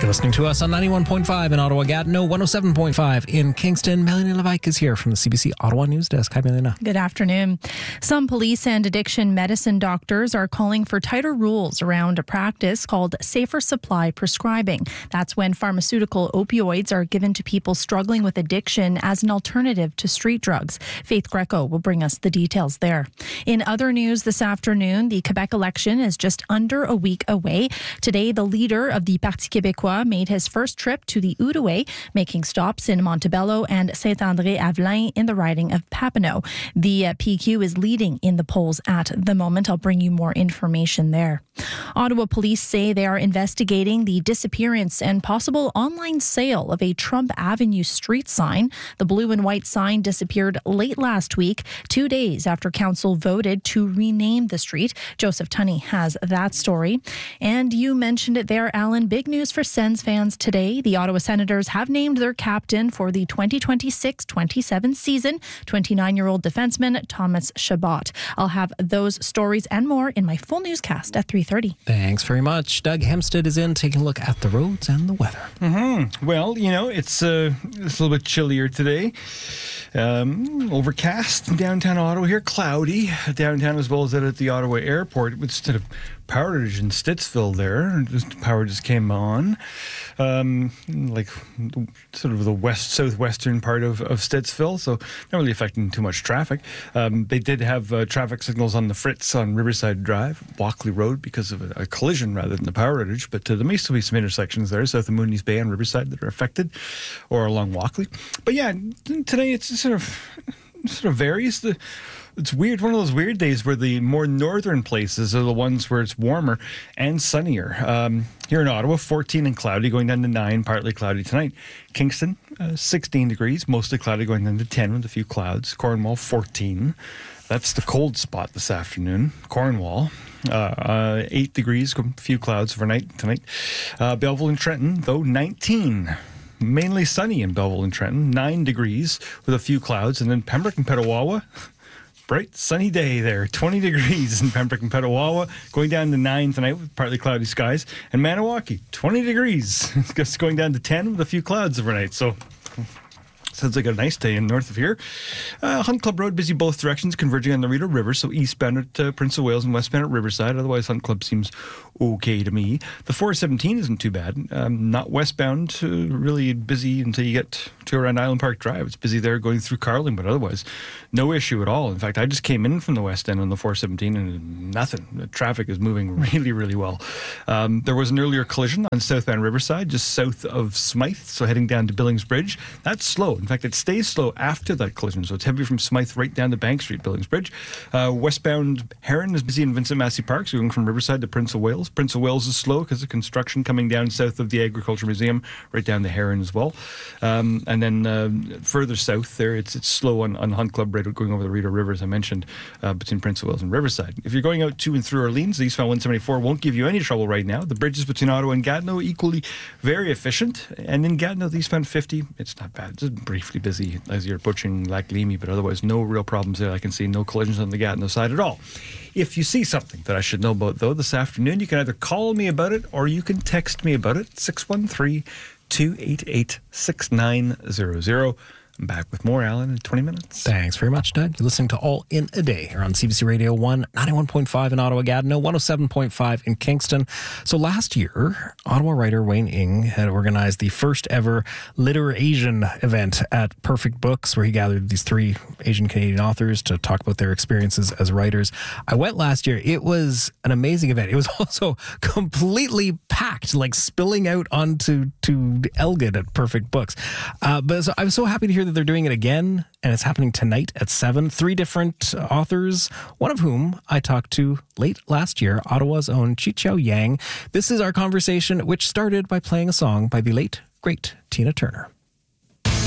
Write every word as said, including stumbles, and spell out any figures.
You're listening to us on ninety-one point five in Ottawa, Gatineau, one oh seven point five in Kingston. Melanie Levike is here from the C B C Ottawa News Desk. Hi, Melina. Good afternoon. Some police and addiction medicine doctors are calling for tighter rules around a practice called safer supply prescribing. That's when pharmaceutical opioids are given to people struggling with addiction as an alternative to street drugs. Faith Greco will bring us the details there. In other news this afternoon, the Quebec election is just under a week away. Today, the leader of the Parti Québécois made his first trip to the Outaouais, making stops in Montebello and Saint-André-Avelin in the riding of Papineau. The uh, P Q is leading in the polls at the moment. I'll bring you more information there. Ottawa police say they are investigating the disappearance and possible online sale of a Trump Avenue street sign. The blue and white sign disappeared late last week, two days after council voted to rename the street. Joseph Tunney has that story. And you mentioned it there, Alan. Big news for Sens fans today. The Ottawa Senators have named their captain for the twenty twenty-six twenty-seven season, twenty-nine-year-old defenseman Thomas Chabot. I'll have those stories and more in my full newscast at three thirty. Thanks very much. Doug Hempstead is in taking a look at the roads and the weather. Mm-hmm. Well, you know, it's, uh, it's a little bit chillier today. Um, overcast in downtown Ottawa here, cloudy downtown as well as at the Ottawa airport. Instead of power outage in Stittsville there, just power just came on, um, like sort of the west southwestern part of, of Stittsville, so not really affecting too much traffic. Um, they did have uh, traffic signals on the Fritz on Riverside Drive, Walkley Road, because of a, a collision rather than the power outage, but uh, there may still be some intersections there south of Mooney's Bay and Riverside that are affected, or along Walkley. But yeah, today it's sort of sort of varies. The It's weird, one of those weird days where the more northern places are the ones where it's warmer and sunnier. Um, here in Ottawa, fourteen and cloudy, going down to nine, partly cloudy tonight. Kingston, uh, sixteen degrees, mostly cloudy, going down to ten with a few clouds. Cornwall, fourteen. That's the cold spot this afternoon. Cornwall, uh, uh, eight degrees, a few clouds overnight tonight. Uh, Belleville and Trenton, though, nineteen. Mainly sunny in Belleville and Trenton, nine degrees with a few clouds. And then Pembroke and Petawawa, bright sunny day there, twenty degrees in Pembroke and Petawawa, going down to nine tonight with partly cloudy skies. And Maniwaki, twenty degrees, just going down to ten with a few clouds overnight. So sounds like a nice day in north of here. Uh, Hunt Club Road, busy both directions, converging on the Rideau River, so eastbound at uh, Prince of Wales and westbound at Riverside. Otherwise, Hunt Club seems okay to me. The four seventeen isn't too bad. Um, not westbound, uh, really busy until you get to around Island Park Drive. It's busy there going through Carling, but otherwise, no issue at all. In fact, I just came in from the west end on the four seventeen and nothing. The traffic is moving really, really well. Um, there was an earlier collision on southbound Riverside, just south of Smythe, so heading down to Billings Bridge. That's slow. In fact, it stays slow after that collision, so it's heavy from Smythe right down to Bank Street, Billings Bridge. Uh, westbound Heron is busy in Vincent Massey Park, so going from Riverside to Prince of Wales. Prince of Wales is slow because of construction coming down south of the Agriculture Museum, right down to Heron as well. Um, and then uh, further south there, it's it's slow on, on Hunt Club Road going over the Rideau River, as I mentioned, uh, between Prince of Wales and Riverside. If you're going out to and through Orleans, the eastbound one seventy-four won't give you any trouble right now. The bridges between Ottawa and Gatineau equally very efficient. And in Gatineau, the eastbound fifty, it's not bad. It's just briefly busy as you're approaching Lac Leamy, but otherwise no real problems there. I can see no collisions on the Gatineau side at all. If you see something that I should know about, though, this afternoon, you can either call me about it or you can text me about it, six one three, two eight eight, six nine zero zero. I'm back with more, Alan, in twenty minutes. Thanks very much, Doug. You're listening to All in a Day here on C B C Radio one, ninety-one point five in Ottawa, Gatineau, one oh seven point five in Kingston. So last year, Ottawa writer Wayne Ng had organized the first ever Liter Asian event at Perfect Books, where he gathered these three Asian Canadian authors to talk about their experiences as writers. I went last year. It was an amazing event. It was also completely packed, like spilling out onto to Elgin at Perfect Books. Uh, but so I'm so happy to hear that they're doing it again, and it's happening tonight at seven. Three different authors, one of whom I talked to late last year, Ottawa's own Chi-Chiao Yang. This is our conversation, which started by playing a song by the late, great Tina Turner.